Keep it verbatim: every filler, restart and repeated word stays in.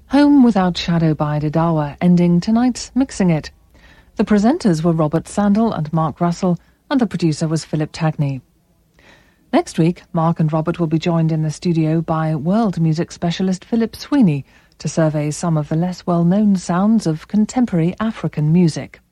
Home Without Shadow by Didawa, ending tonight's Mixing It. The presenters were Robert Sandel and Mark Russell, and the producer was Philip Tagney. Next week, Mark and Robert will be joined in the studio by world music specialist Philip Sweeney to survey some of the less well-known sounds of contemporary African music.